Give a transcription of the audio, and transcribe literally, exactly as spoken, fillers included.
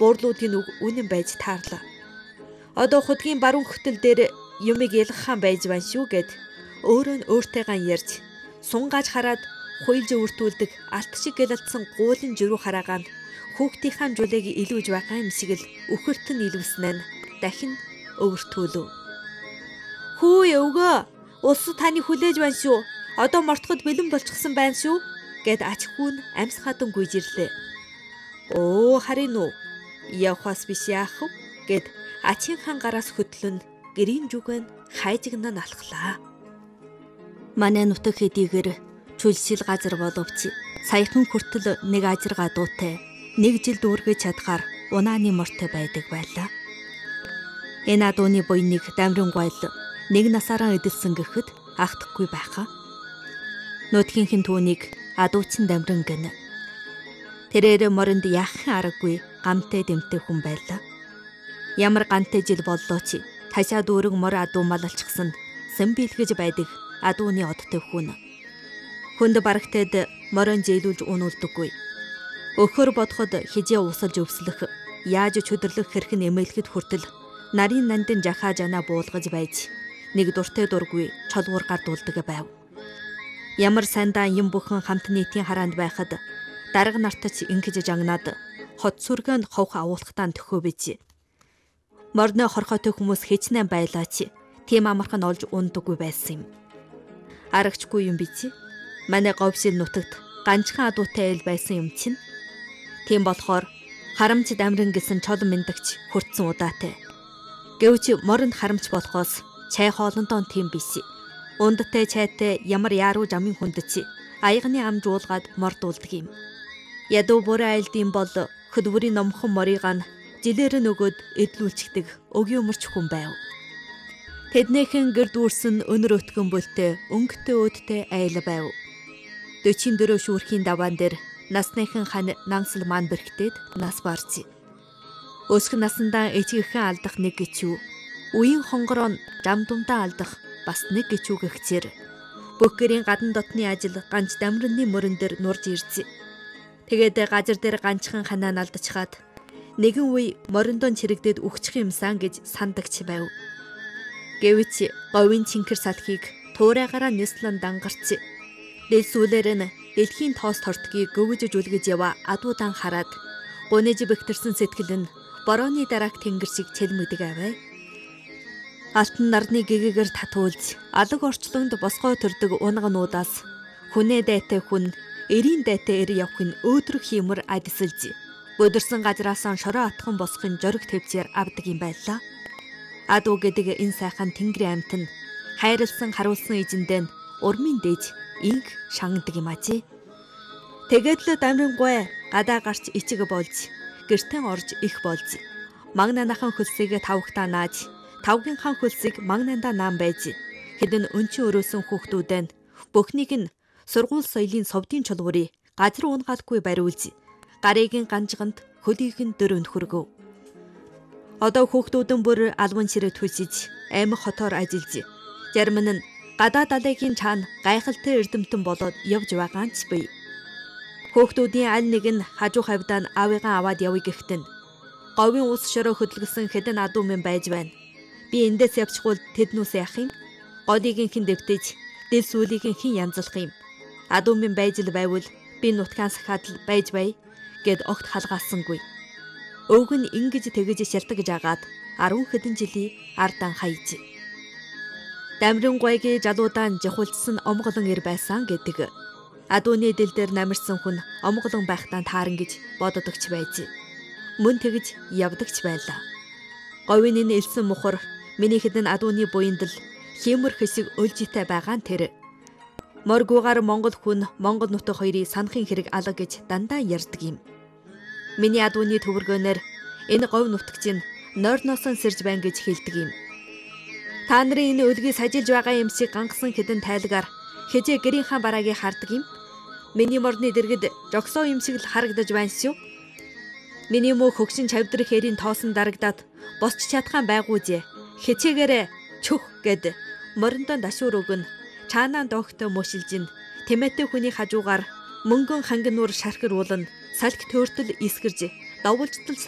буурлуудын үг үнэн байж таарлаа. Одоо худгийн баруун хөтөл дээр юмыг ялгахаан байж байна шүү гэд өөрөө нь өөртөйгөө ярьж сунгааж хараад хуйлж өртүүлдэг алт шиг гэлэлдсэн гуулын жирүү хараагаанд хүүхдийнхаа жулыг илүүж байгаа юм шиг л үхэртэн илвснэ нь дахин өвөртүүлв. Хүү өвгөө, улс таны хүлээж байна шүү. Одоо мортоход бэлэн болчихсон байна шүү гэд ач хүү нь амьсгаатан гүйж ирлээ. Оо харин уу. Явхаас биш яах вэ гэд ачийн гараас хөдлөн гэрийн жүгэн хайжигнан алхлаа. Манай нутаг хэдийгээр чүлшил газар боловч саяхан хүртэл нэг ажиргаа дуутай нэг жил дүүргэж чадхаар унааны мортой байдаг байлаа. Энэ адууны буйныг дамрын гойл нэг насаараа эдэлсэн гэхэд ахтахгүй байхаа. Нутгийнхын түүнийг адуучин дамрин гэнэ. Тэрээр моринд яахын аргагүй гамтай дэмтэй хүн байлаа. Ямар гантай жил боллоо чи ташаа дүүрэг мор адуу малалчихсан сэн бэлгэж байдаг адууны одтой хүн. Хүнд барагтайд морон зээлүүлж унуулдаггүй. Өхөр бодоход хижээ усалж өвслөх, яаж чөдөрлөх хэрхэн эмээлхэд хүртэл нарийн нандин жахаа жанаа буулгаж байж нэг дуртай дургүй чолгуур гардуулдаг байв. Ямар сайндаа юм бүхэн хамт нийтийн хараанд байхад дарга нартач ингэж жагнаад хот сүргэнд ховх агуулхтаан төхөө бич. Морны хорхотой хүмүүс хичнээн байлаач. Тийм амархан олж ундаггүй байсан юм. Арагчгүй юм бич. Манай говьшил нутагт ганцхан адуутай ил байсан юм чинь. Тийм болохоор харамч дамрин гэсэн чол мэндагч хүртсэн удаатай. Гэвч моронд харамч болохоос чай хоолндоо тийм биш. Ундтай чайтай ямар яруу жамын хүндч аягны ам жуулгаад мордуулдаг юм. Ядуу бүрэ айлдын бол хөдвөрийн номхон морийг нь жилээр нөгөөд эдлүүлчихдэг өгийн өмөрч хүн байв. Тэднийхэн гэр дүүрсэн өнөр өтгөн бүлтэй өнгөтэй өөдтэй айл байв. дөрвөн дөрөв шүүрхийн даваан дээр насныхан хань нансал маань бэрхтээд нас барж. Өсгөн насандаа ичгэхэн алдах нэг гिचүү, үеийн хонгороо жам думдаа алдах бас нэг гिचүү гэгчээр бүх гэрийн гадна дотны ажил ганц дамрны мөрөн дээр нурж ирж. Тэгээд газар дээр ганцхан ханаа алдчихад нэгэн үе мориндон чирэгдээд үхчих юмсан гэж сандагч байв. Гэвч говийн чинкэр салхийг туурайгаараа нислэн дангарч дэл сүлээр нь дэлхийн тоос тортгийг гөвөж жүлгэж ява адуудан хараад гунэж бэхтэрсэн сэтгэл нь борооны дараах тэнгэр шиг чэлмэгдэг авай. Алтан нарны гэгээгэр татуулж алаг орчлонд босгоо төрдөг унгануудаас хүнээ дайтай хүн эрийн дайтай эр явахын өөдрөг хиймэр адисэлж өдөрсөн газраасаа шороо атхан босхын жориг твчээр авдаг юм байлаа. Адуу гэдэг энэ сайхан тэнгэрийн амьт нь хайрлсан харуулсан эзэндээ урмын дээж инг шангадаг юм ажээ. Тэгээд л дамрын гой гадаа гарч ичиг болж гэртэн орж их болж магнанахан хөлсийг тавхтаа нааж тавгийнхаа хөлсийг магнандаа наан байж хэдэн өнчин өрөөсөн хүүхдүүдэн бүхнийг нь сургууль соёлын совдын чулуурыг газар уунгаалгүй бариулж гарыг нь ганжганд хөлийг нь дөр өнхөргөв. Одоо хүүхдүүдэн бүр албан ширээ түлшиж аймаг хотоор ажиллаж зарим нь гадаа далайгийн чаана гайхалтай эрдэмтэн болоод явж байгаа нь ч бий. Хүүхдүүдийн аль нэг нь хажуу хавьдаа аавыгаа аваад явъя гэхтэн говийн ус шороо хөдөлгсөн хэдэн адуу мэн байж байна. Би эндээс явчихвал тэднүүс яах юм? Годийг хэн дэвтэж, дэл сүлийг хэн янзлах юм? Адуу мэн байж л байвал би нутгаан сахаад л байж бай гэд огт халгаасангүй. Өвг нь ингэж тэгэж шалтгаж агаад арван хэдэн жилийн ардан хайж. Дамрын гойгийн жалуудаан жихулжсан омголон ир байсан гэдэг. Адууны дэл дээр намирсан хүн омголон байхтаа тааран гэж бододогч байж. Мөн тэгж явдагч байлаа. Говийн энэ элсэн мухар миний хэдэн адууны буйнд л хиймэр хэсэг өлжитэй байгаа нь тэр. Моргуугаар Монгол хүн Монгол нутаг хоёрыг санахын хэрэг алга гэж дандаа ярьдаг юм. Миний адууны төвөргөөнөр энэ говь нутагч нь нойрноосон сэрж байна гэж хэлдэг юм. Та нарын энэ өлгийг сажилж байгаа юм шиг гангасан хэдэн тайлгаар хижээ гэрийнхаа бараагийг хардаг юм. Миний морны дэргэд жогсоо юм шиг л харагдаж байна шүү. Миний муу хөгшин чавдрах эрийн тоосон дарагдаад босч чадхаан байгууж хичээгээрээ чөх гэд мориндоо дашуур өгөн чаанаа доогтой мөшилж ин тэмээтэй хүний хажуугаар мөнгөн хангинуур шархируулан салхи төөртөл искэрж давуулжтал